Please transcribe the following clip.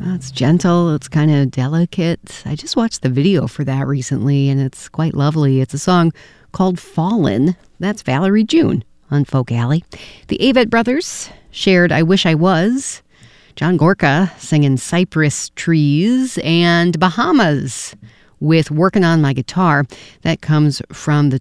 It's gentle. It's kind of delicate. I just watched the video for that recently, and it's quite lovely. It's a song called Fallen. That's Valerie June on Folk Alley. The Avett Brothers shared I Wish I Was. John Gorka singing Cypress Trees, and Bahamas with Working on My Guitar. That comes from the